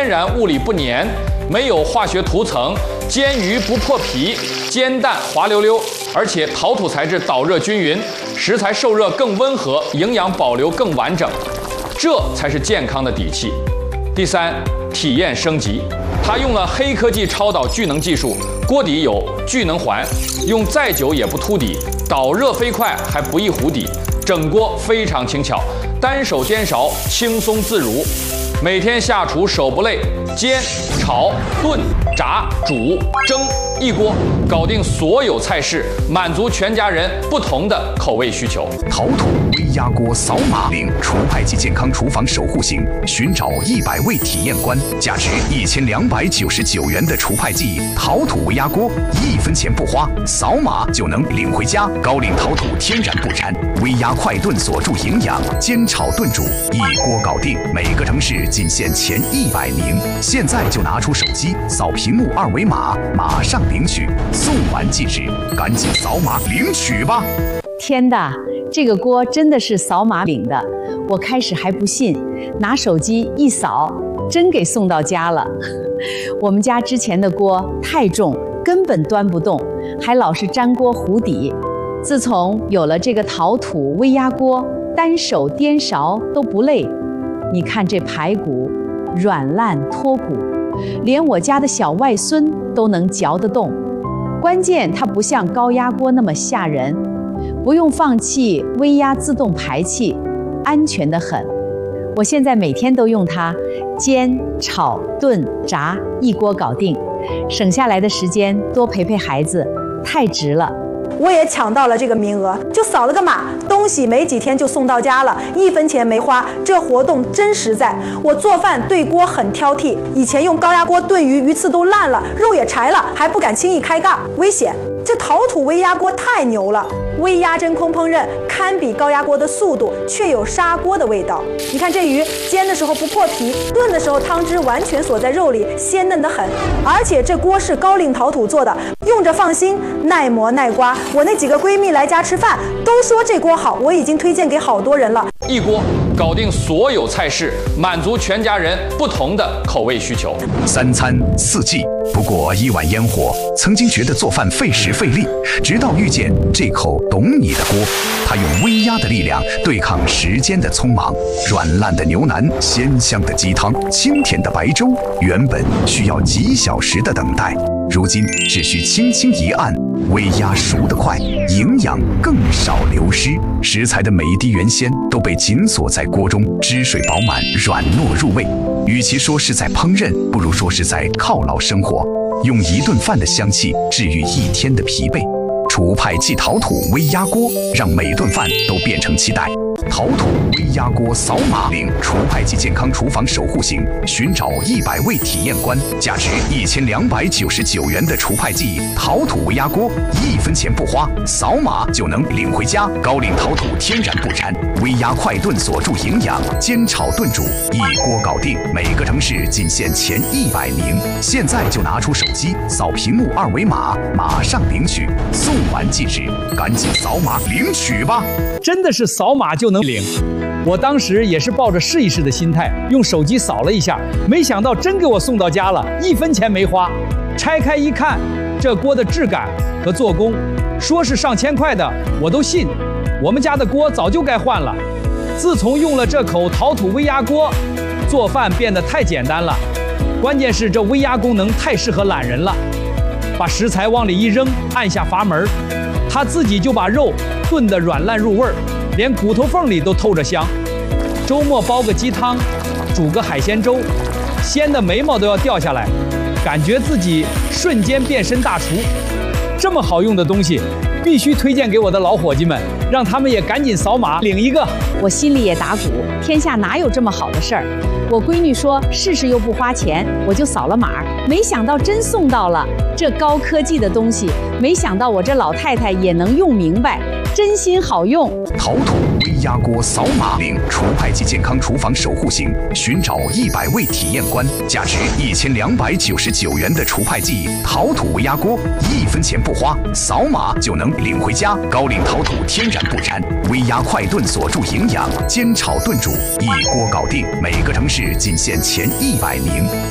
天然物理不粘，没有化学涂层，煎鱼不破皮，煎蛋滑溜溜，而且陶土材质导热均匀，食材受热更温和，营养保留更完整，这才是健康的底气。第三，体验升级，它用了黑科技超导聚能技术，锅底有聚能环，用再久也不凸底，导热飞快还不易糊底，整锅非常轻巧，单手颠勺轻松自如。每天下厨手不累，煎、炒、炖、炸、煮、蒸，一锅搞定所有菜式，满足全家人不同的口味需求。 陶土微压锅扫码领除派及健康厨房守护型，寻找100位体验官，价值1299元的除派剂陶土微压锅，1分钱不花，扫码就能领回家。高岭陶土天然不粘，微压快炖锁住营养，煎炒炖煮一锅搞定，每个城市仅限前100名。现在就拿出手机扫屏幕2维码，马上领取，送完即止，赶紧扫码领取吧！ 天的，这个锅真的是扫码领的，我开始还不信，拿手机一扫，真给送到家了。我们家之前的锅太重，根本端不动，还老是粘锅糊底。自从有了这个陶土微压锅，单手颠勺都不累。你看这排骨软烂脱骨，连我家的小外孙都能嚼得动。关键它不像高压锅那么吓人，不用放气，微压自动排气，安全得很。我现在每天都用它煎、炒、炖、炸，一锅搞定，省下来的时间多陪陪孩子，太值了。 我也抢到了这个名额，就扫了个码，东西没几天就送到家了，1分钱没花，这活动真实在。我做饭对锅很挑剔，以前用高压锅炖鱼，鱼刺都烂了，肉也柴了，还不敢轻易开盖，危险。这陶土微压锅太牛了，微压真空烹饪堪比高压锅的速度，却有砂锅的味道。你看这鱼煎的时候不破皮，炖的时候汤汁完全锁在肉里，鲜嫩得很。而且这锅是高岭陶土做的，用着放心，耐磨耐刮。我那几个闺蜜来家吃饭都说这锅好，我已经推荐给好多人了。 一锅搞定所有菜式，满足全家人不同的口味需求。 3餐4季，不过1碗烟火。曾经觉得做饭费时费力，直到遇见这口懂你的锅，它用微压的力量对抗时间的匆忙。软烂的牛腩，鲜香的鸡汤，清甜的白粥，原本需要几小时的等待，如今只需轻轻一按，微压熟得快，营养更少流失。食材的每一滴原鲜都被紧锁在锅中，汁水饱满，软糯入味。与其说是在烹饪，不如说是在犒劳生活，用一顿饭的香气治愈一天的疲惫。除派即陶土微压锅，让每顿饭都变成期待。陶土微压锅扫码领除派即健康厨房守护型，寻找100位体验官，价值1299元的除派剂陶土微压锅，1分钱不花，扫码就能领回家。高岭陶土天然不粘，微压快炖锁住营养，煎炒炖煮一锅搞定，每个城市仅限前100名。现在就拿出手机扫屏幕2维码，马上领取，送完即止，赶紧扫码领取吧！ 真的是扫码就能领。我当时也是抱着试一试的心态，用手机扫了一下，没想到真给我送到家了，1分钱没花。拆开一看，这锅的质感和做工，说是上千块的，我都信。我们家的锅早就该换了。自从用了这口陶土微压锅，做饭变得太简单了。关键是这微压功能太适合懒人了，把食材往里一扔，按下阀门，它自己就把肉炖得软烂入味儿，连骨头缝里都透着香。周末煲个鸡汤，煮个海鲜粥，鲜的眉毛都要掉下来，感觉自己瞬间变身大厨。这么好用的东西，必须推荐给我的老伙计们，让他们也赶紧扫码领一个。 我心里也打鼓，天下哪有这么好的事儿？我闺女说试试又不花钱，我就扫了码，没想到真送到了。这高科技的东西，没想到我这老太太也能用明白，真心好用。 陶土微压锅扫码领除派即健康厨房守护型，寻找100位体验官，价值1299元的除派剂陶土微压锅，1分钱不花，扫码就能领回家。高岭陶土天然不粘，微压快炖锁住营养，煎炒炖煮一锅搞定，每个城市仅限前100名。